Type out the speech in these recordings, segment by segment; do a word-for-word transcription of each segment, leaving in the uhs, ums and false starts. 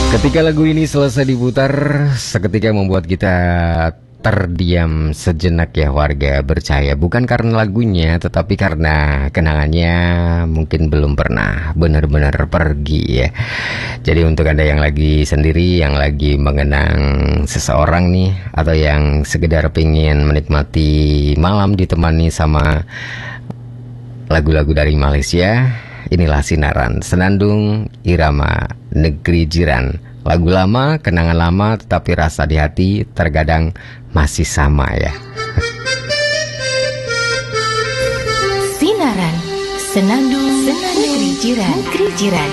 Ketika lagu ini selesai diputar, seketika membuat kita terdiam sejenak ya warga percaya. Bukan karena lagunya, tetapi karena kenangannya mungkin belum pernah benar-benar pergi ya. Jadi untuk Anda yang lagi sendiri, yang lagi mengenang seseorang nih, atau yang sekedar pengen menikmati malam ditemani sama lagu-lagu dari Malaysia, inilah sinaran Senandung Irama Negeri Jiran. Lagu lama, kenangan lama, tetapi rasa di hati terkadang masih sama ya. Sinaran Senandung, Senandung Negeri Jiran, Negeri Jiran.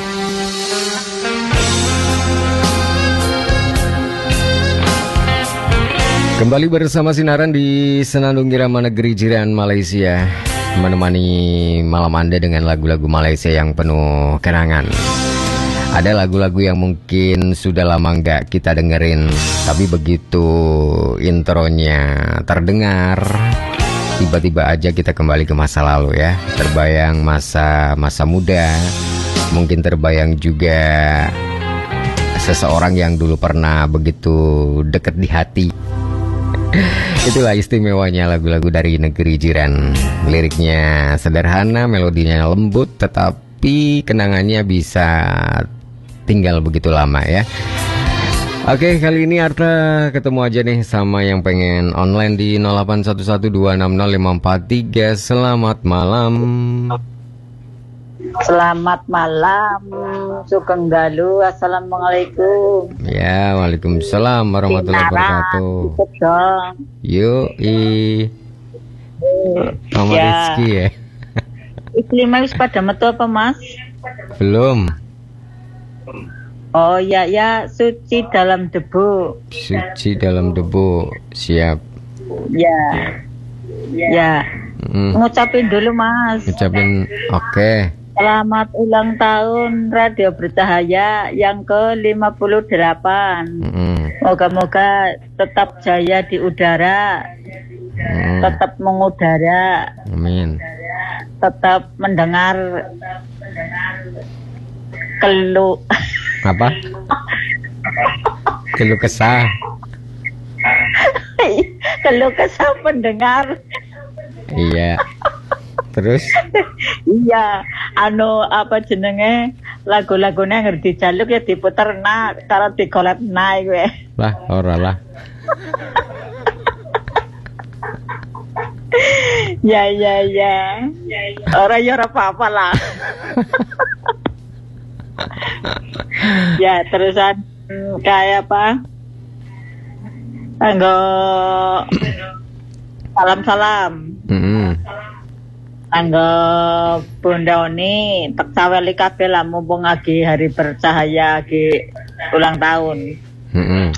Kembali bersama Sinaran di Senandung Irama Negeri Jiran Malaysia, menemani malam Anda dengan lagu-lagu Malaysia yang penuh kenangan. Ada lagu-lagu yang mungkin sudah lama nggak kita dengerin, tapi begitu intronya terdengar, tiba-tiba aja kita kembali ke masa lalu ya. Terbayang masa masa muda, mungkin terbayang juga seseorang yang dulu pernah begitu dekat di hati. Itulah istimewanya lagu-lagu dari Negeri Jiran. Liriknya sederhana, melodinya lembut, tetapi kenangannya bisa tinggal begitu lama ya. Oke, kali ini Arta ketemu aja nih sama yang pengen online di nol delapan satu satu dua enam nol lima empat tiga. Selamat malam. Selamat malam, Sugeng Dalu. Assalamualaikum. Ya, waalaikumsalam warahmatullahi wabarakatuh. Yuk, i Mama ya. Rizky ya. Iklimnya wis pada metu apa Mas? Belum. Oh ya ya, suci dalam debu. Suci dalam debu, siap. Ya, ya. Mm. Ngucapin dulu Mas. Ucapin oke. Okay. Selamat ulang tahun Radio Bercahaya yang ke lima puluh delapan. Mm. Moga-moga tetap jaya di udara, Mm. tetap mengudara, Amin. tetap mendengar keluh Apa? Keluh kesah. keluh kesah pendengar. Iya. Terus? Iya, anu apa jenenge, lagu-lagunya ngerti jaluk ya diputer nak, kalau digolet naik we. Lah, ora lah. Ya ya ya. Ora ya ora apa-apa lah. Ya terusan hmm, kayak apa? Anggo salam-salam. Mm-hmm. Anggo Bunda Oni tek saweli kabeh lah mumpung lagi hari bercahaya lagi ulang tahun. Mm-hmm.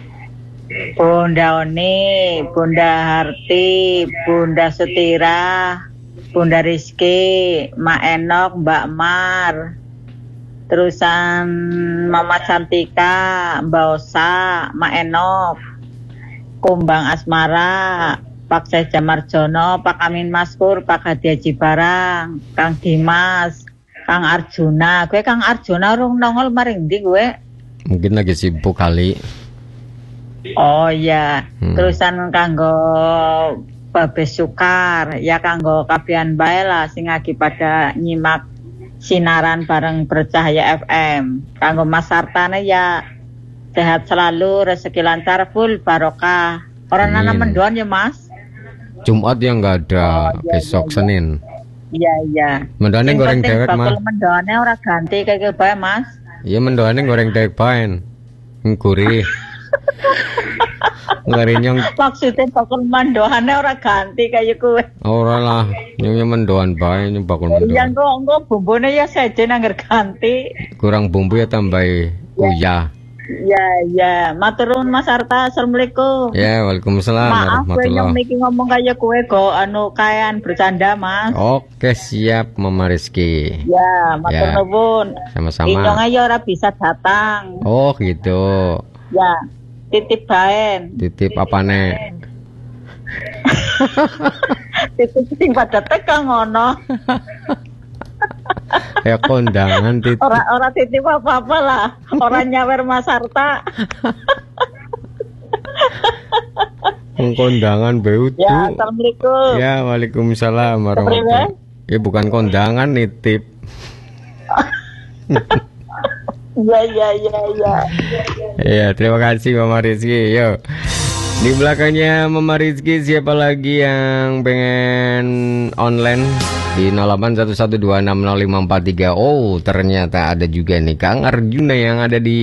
Bunda Oni, Bunda Harti, Bunda Sutira, Bunda Rizky, Mak Enok, Mbak Mar, terusan Mama Cantika, Mbak Osa, Mak Enok, Kumbang Asmara, Pak Seja Marjono, Pak Amin Maskur, Pak Hadi Haji Barang, Kang Dimas, Kang Arjuna. Gue Kang Arjuna urung nongol maring ndi gue? Mungkin lagi sibuk kali. Oh iya, Hmm. terusan kanggo Babes Sukar, ya kanggo kabian bae lah sing lagi pada nyimak Sinaran bareng Bercahaya F M. Kanggo Mas Sartane ya sehat selalu, rezeki lancar, full barokah. Orang Amin. nanam mendoan ya Mas? Jumat yang nggak ada, Oh, iya, besok iya, Senin. Iya iya. Mendoannya Sing goreng penting dewek bakul mah. mendoannya ora ganti kayak bae Mas. Iya, mendoannya goreng dewek paen. Ngkuri. Ngarinyong Maksudnya bakul mendoannya ora ganti kayak kue. ora lah, nyongnya mendoan bae, nyong bakul Yang mendoan. kok kok bumbune ya sejen anggar ganti. Kurang bumbu ya tambah uyah. Ya, ya. Matur nuwun Mas Arta. Assalamualaikum. Ya, waalaikumsalam Maaf gue yang warahmatullah. niki ngomong kayak kue go anu kayan bercanda Mas. Oke, siap Mama Rizky. Ya, matur Ya. nuwun. Sama-sama. Inyong aja ora bisa datang. Oh, gitu. Ya, titip baen. Titip apa nek? Titip sing pada tekan ngono. Ya kondangan titip. Orang-orang titip apa-apa lah. Orang nyawer Mas Harta. Kondangan beut. Ya, assalamualaikum. Ya, waalaikumsalam warahmatullahi. Ya bukan kondangan, nitip. Ya, ya, ya, ya. Ya, terima kasih Mama Rizky. Yo. Di belakangnya Mama Rizky, siapa lagi yang pengen online di nol delapan satu satu dua enam nol lima empat tiga. Oh, ternyata ada juga nih Kang Arjuna yang ada di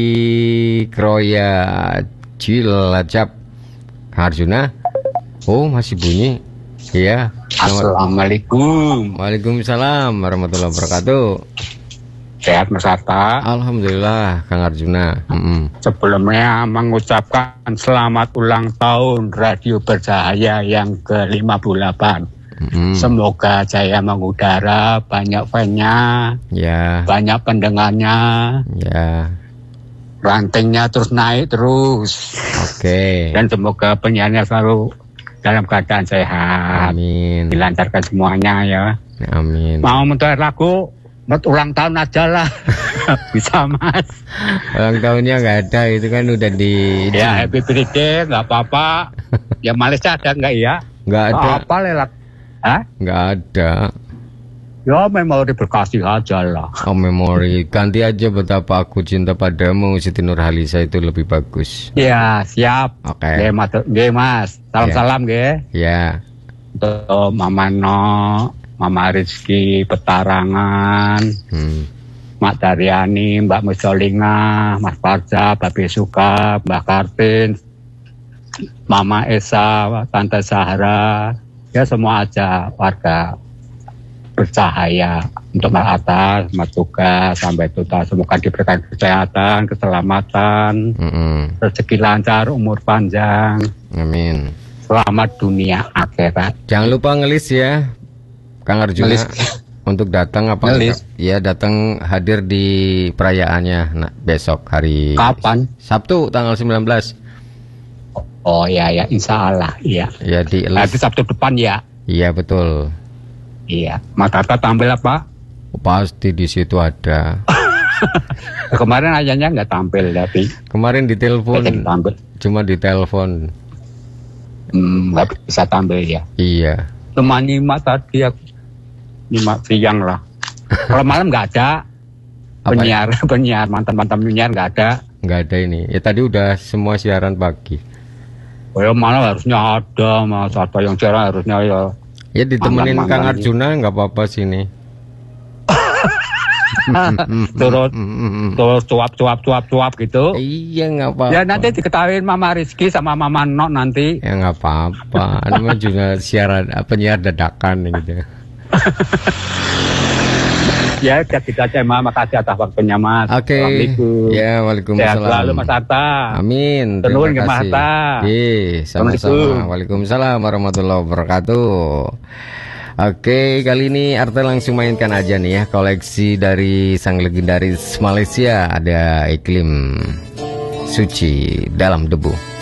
Kroya Cilacap. Kang Arjuna. Oh, masih bunyi. Iya. Assalamualaikum. Waalaikumsalam warahmatullahi wabarakatuh. Sehat Mas Harta. Alhamdulillah Kang Arjuna. Mm-mm. Sebelumnya mengucapkan selamat ulang tahun Radio Bercahaya yang ke lima puluh delapan. Mm-mm. Semoga jaya mengudara, banyak fan-nya, Ya. banyak pendengarnya, Ya. rantingnya terus naik terus. Oke. Dan semoga penyiarnya selalu dalam keadaan sehat. Amin. Dilancarkan semuanya ya. Amin. Mau minta lagu buat ulang tahun aja lah. Bisa Mas. Ulang tahunnya nggak ada, itu kan udah di. Ya happy birthday nggak apa-apa. Ya Malaysia ada nggak ya? Nggak ada. Nggak apa lelak. Hah? Nggak ada. Ya memori berkasih aja lah. Oh, memori. Ganti aja Betapa Aku Cinta Padamu Siti Nurhaliza, itu lebih bagus. Ya siap. Oke. Oke mas, Oke, mas. Salam-salam ya. Ya. Untuk Mama No, Mama Rizky Petarangan, Hmm. Mak Daryani, Mbak Musolingah, Mas Parja, Babi Suka, Mbak Kartin, Mama Esa, Tante Sahara, ya semua aja warga Bercahaya. Untuk Mas Atas, Mas Tugas, sampai tutas, semoga diberikan kesehatan, keselamatan, Mm-mm. rezeki lancar, umur panjang, Amin. selamat dunia akhirat. Jangan lupa ngelis ya, Kang Arjuna. Ngelis. Untuk datang apa? Ngelis. Ya, datang hadir di perayaannya nah, besok hari Kapan? Sabtu tanggal sembilan belas. Oh ya ya, insya Allah, iya. Ya di Nanti Sabtu depan ya. Iya betul. Iya. Mas Tata tampil apa? Pasti di situ ada. Kemarin ayahnya nggak tampil tapi. Kemarin ditelepon, Pengen tampil. cuma ditelepon. Hmm, nggak bisa tampil ya. Iya. Cuma nyimak tadi aku. Nyimak siang lah. Kalau malam nggak ada. Apa Penyiar, penyiar, mantan-mantan penyiar nggak ada. Nggak ada ini. Ya tadi udah semua siaran pagi. Oh ya malam harusnya ada, Mas. Ada yang siaran harusnya ya. Ya ditemenin Mantan-mantan Kang ini. Arjuna nggak apa-apa sini. Turut, terus cuap-cuap, cuap-cuap gitu. Iya nggak apa-apa. Ya nanti diketahuin Mama Rizky sama Mama Nok nanti. Ya nggak apa-apa. Ini mah juga siaran penyiar dadakan gitu. Ya, kita aja Mas. Makasih atas waktunya Mas. Oke. Assalamualaikum. Ya, Sehat waalaikumsalam. selalu Mas Harta. Amin. Tenun Terima ke Mas kasih. Harta. Iya, sama-sama. Assalamualaikum. Waalaikumsalam warahmatullahi wabarakatuh. Oke, kali ini Arte langsung mainkan aja nih ya koleksi dari sang legendaris Malaysia, ada Iklim Suci Dalam Debu.